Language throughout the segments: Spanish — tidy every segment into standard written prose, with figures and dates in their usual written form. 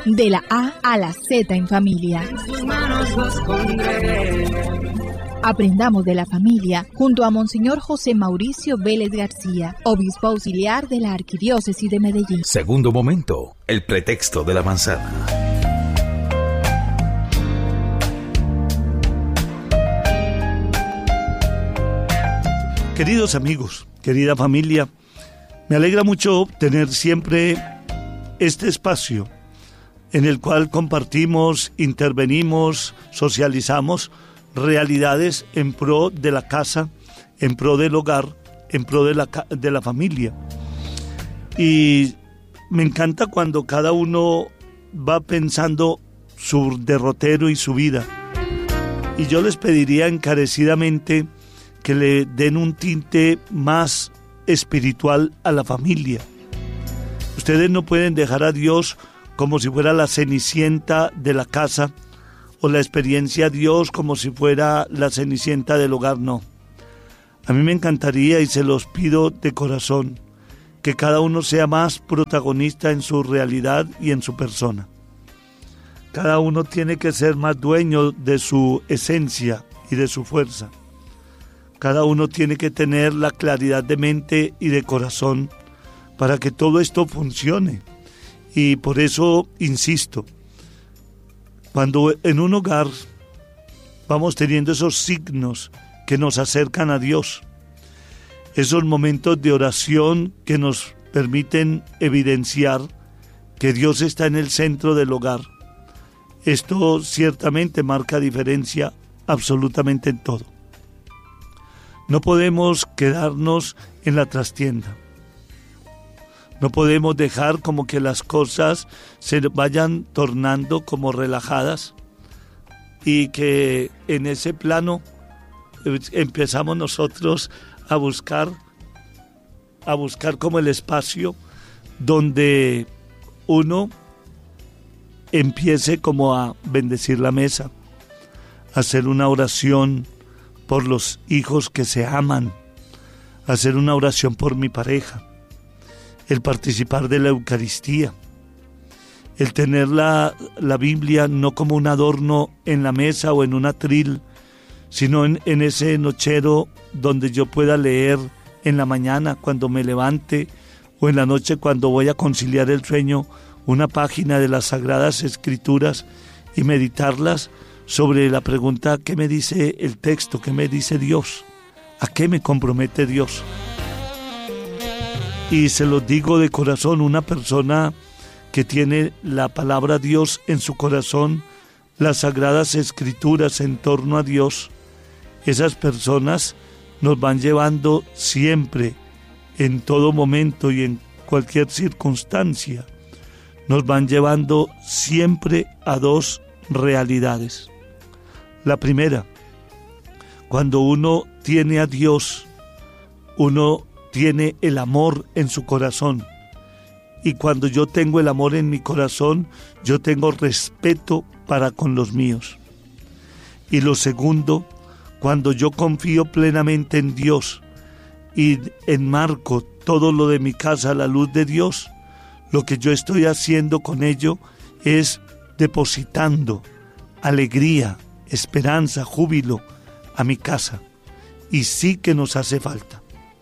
De la A a la Z en familia. En sus manos los pondré. Aprendamos de la familia junto a Monseñor José Mauricio Vélez García, obispo auxiliar de la Arquidiócesis de Medellín. Segundo momento, el pretexto de la manzana. Queridos amigos, querida familia, me alegra mucho tener siempre este espacio en el cual compartimos, intervenimos, socializamos realidades en pro de la casa, en pro del hogar, en pro de la familia. Y me encanta cuando cada uno va pensando su derrotero y su vida. Y yo les pediría encarecidamente que le den un tinte más espiritual a la familia. Ustedes no pueden dejar a Dios como si fuera la cenicienta de la casa, o la experiencia a Dios como si fuera la cenicienta del hogar, no. A mí me encantaría, y se los pido de corazón, que cada uno sea más protagonista en su realidad y en su persona. Cada uno tiene que ser más dueño de su esencia y de su fuerza. Cada uno tiene que tener la claridad de mente y de corazón para que todo esto funcione. Y por eso insisto, cuando en un hogar vamos teniendo esos signos que nos acercan a Dios, esos momentos de oración que nos permiten evidenciar que Dios está en el centro del hogar, esto ciertamente marca diferencia absolutamente en todo. No podemos quedarnos en la trastienda. No podemos dejar como que las cosas se vayan tornando como relajadas y que en ese plano empezamos nosotros a buscar como el espacio donde uno empiece como a bendecir la mesa, a hacer una oración por los hijos que se aman, a hacer una oración por mi pareja, el participar de la Eucaristía, el tener la Biblia no como un adorno en la mesa o en un atril, sino en ese nochero donde yo pueda leer en la mañana cuando me levante o en la noche cuando voy a conciliar el sueño una página de las Sagradas Escrituras y meditarlas sobre la pregunta: ¿qué me dice el texto? ¿Qué me dice Dios? ¿A qué me compromete Dios? Y se los digo de corazón, una persona que tiene la palabra Dios en su corazón, las Sagradas Escrituras en torno a Dios, esas personas nos van llevando siempre, en todo momento y en cualquier circunstancia, nos van llevando siempre a dos realidades. La primera, cuando uno tiene a Dios, uno tiene el amor en su corazón. Y cuando yo tengo el amor en mi corazón, yo tengo respeto para con los míos. Y lo segundo, cuando yo confío plenamente en Dios y enmarco todo lo de mi casa a la luz de Dios, lo que yo estoy haciendo con ello es depositando alegría, esperanza, júbilo a mi casa. Y sí que nos hace falta.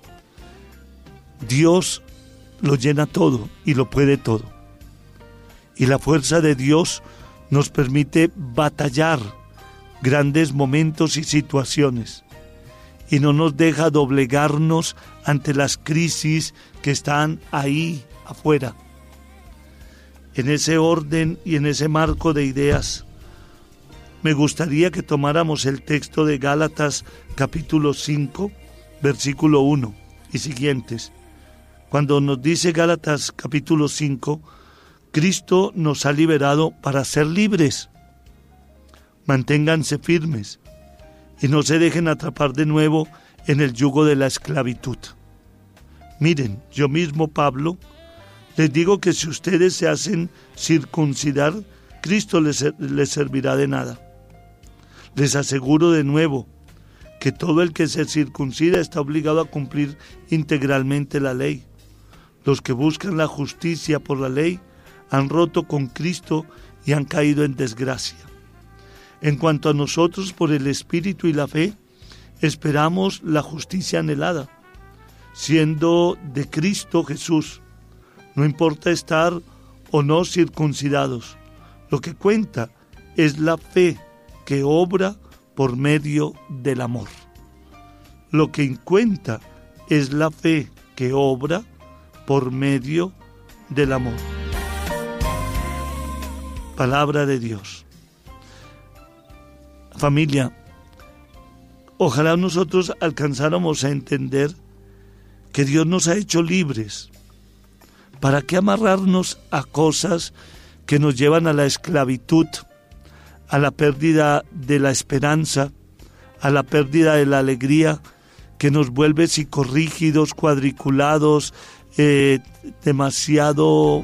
Dios lo llena todo y lo puede todo. Y la fuerza de Dios nos permite batallar grandes momentos y situaciones. Y no nos deja doblegarnos ante las crisis que están ahí afuera. En ese orden y en ese marco de ideas, me gustaría que tomáramos el texto de Gálatas capítulo 5, versículo 1 y siguientes. Cuando nos dice Gálatas capítulo 5, Cristo nos ha liberado para ser libres. Manténganse firmes y no se dejen atrapar de nuevo en el yugo de la esclavitud. Miren, yo mismo, Pablo, les digo que si ustedes se hacen circuncidar, Cristo les servirá de nada. Les aseguro de nuevo que todo el que se circuncida está obligado a cumplir integralmente la ley. Los que buscan la justicia por la ley han roto con Cristo y han caído en desgracia. En cuanto a nosotros, por el Espíritu y la fe, esperamos la justicia anhelada, siendo de Cristo Jesús. No importa estar o no circuncidados, lo que cuenta es la fe que obra por medio del amor. Lo que cuenta es la fe que obra por medio del amor. Palabra de Dios. Familia, ojalá nosotros alcanzáramos a entender que Dios nos ha hecho libres. ¿Para qué amarrarnos a cosas que nos llevan a la esclavitud, a la pérdida de la esperanza, a la pérdida de la alegría, que nos vuelve psicorrígidos, cuadriculados, demasiado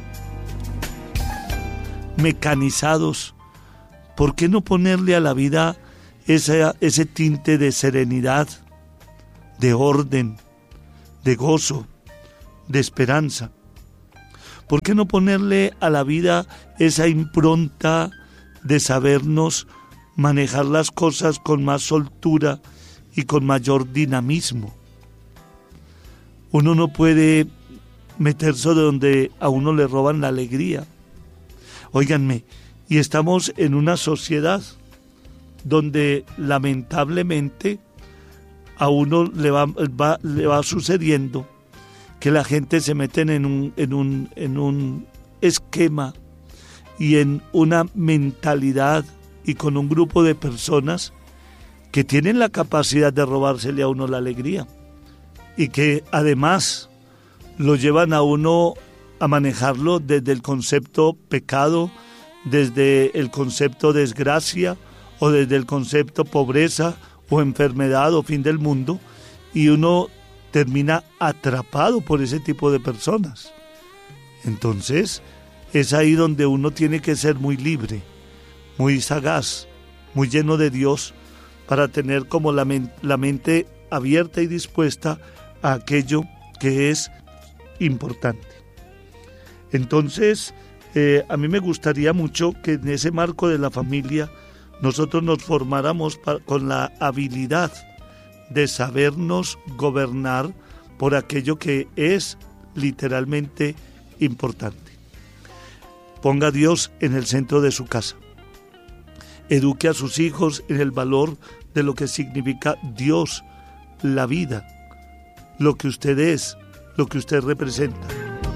mecanizados? ¿Por qué no ponerle a la vida ese tinte de serenidad, de orden, de gozo, de esperanza? ¿Por qué no ponerle a la vida esa impronta de sabernos manejar las cosas con más soltura y con mayor dinamismo? Uno no puede meterse donde a uno le roban la alegría. Óiganme, y estamos en una sociedad donde lamentablemente a uno le va sucediendo que la gente se mete en un esquema y en una mentalidad y con un grupo de personas que tienen la capacidad de robársele a uno la alegría y que además lo llevan a uno a manejarlo desde el concepto pecado, desde el concepto desgracia o desde el concepto pobreza o enfermedad o fin del mundo, y uno termina atrapado por ese tipo de personas. Entonces es ahí donde uno tiene que ser muy libre, muy sagaz, muy lleno de Dios, para tener como la mente abierta y dispuesta a aquello que es importante. Entonces, a mí me gustaría mucho que en ese marco de la familia nosotros nos formáramos con la habilidad de sabernos gobernar por aquello que es literalmente importante. Ponga a Dios en el centro de su casa. Eduque a sus hijos en el valor de lo que significa Dios, la vida, lo que usted es, lo que usted representa.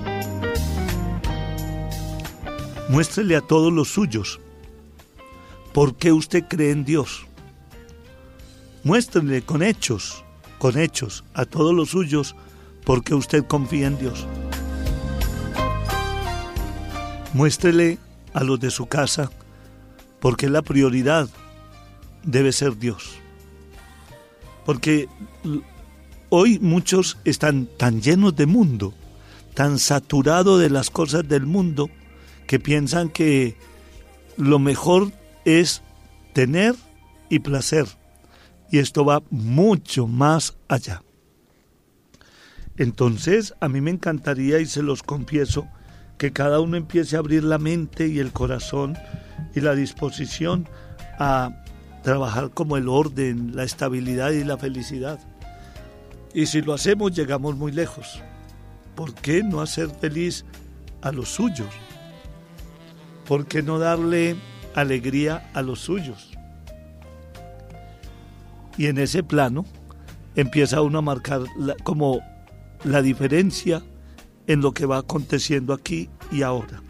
Muéstrele a todos los suyos por qué usted cree en Dios. Muéstrele con hechos a todos los suyos por qué usted confía en Dios. Muéstrele a los de su casa por qué la prioridad debe ser Dios. Porque hoy muchos están tan llenos de mundo, tan saturados de las cosas del mundo, que piensan que lo mejor es tener y placer. Y esto va mucho más allá. Entonces, a mí me encantaría, y se los confieso, que cada uno empiece a abrir la mente y el corazón y la disposición a trabajar como el orden, la estabilidad y la felicidad. Y si lo hacemos, llegamos muy lejos. ¿Por qué no hacer feliz a los suyos? ¿Por qué no darle alegría a los suyos? Y en ese plano empieza uno a marcar como la diferencia en lo que va aconteciendo aquí y ahora.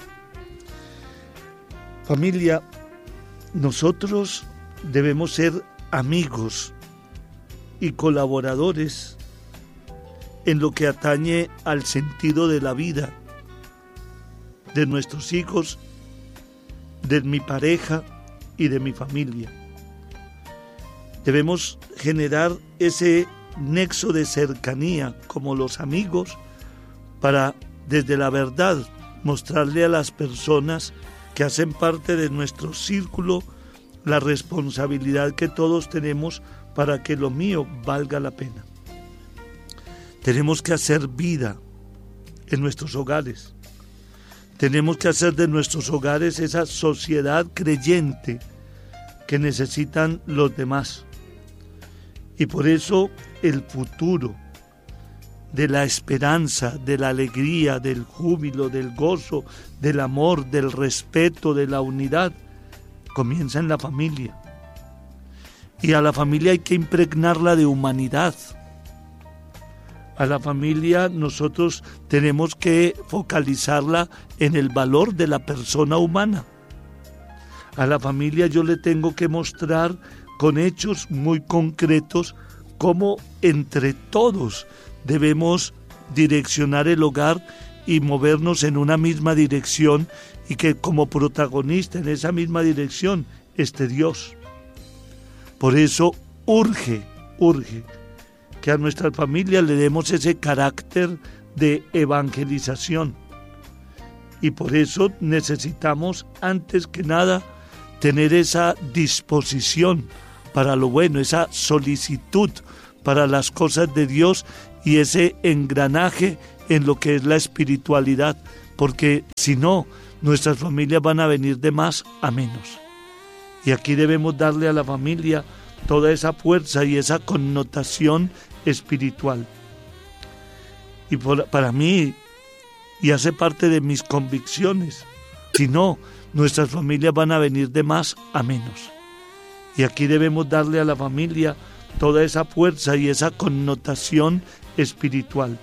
Familia, nosotros debemos ser amigos y colaboradores en lo que atañe al sentido de la vida, de nuestros hijos, de mi pareja y de mi familia. Debemos generar ese nexo de cercanía como los amigos para, desde la verdad, mostrarle a las personas que hacen parte de nuestro círculo la responsabilidad que todos tenemos para que lo mío valga la pena. Tenemos que hacer vida en nuestros hogares. Tenemos que hacer de nuestros hogares esa sociedad creyente que necesitan los demás. Y por eso el futuro de la esperanza, de la alegría, del júbilo, del gozo, del amor, del respeto, de la unidad, comienza en la familia. Y a la familia hay que impregnarla de humanidad. A la familia nosotros tenemos que focalizarla en el valor de la persona humana. A la familia yo le tengo que mostrar con hechos muy concretos cómo entre todos debemos direccionar el hogar y movernos en una misma dirección, y que como protagonista en esa misma dirección esté Dios. Por eso urge que a nuestra familia le demos ese carácter de evangelización. Y por eso necesitamos, antes que nada, tener esa disposición para lo bueno, esa solicitud para las cosas de Dios y ese engranaje en lo que es la espiritualidad, porque si no, nuestras familias van a venir de más a menos. Y aquí debemos darle a la familia toda esa fuerza y esa connotación espiritual. Y para mí, y hace parte de mis convicciones, si no, nuestras familias van a venir de más a menos. Y aquí debemos darle a la familia toda esa fuerza y esa connotación espiritual.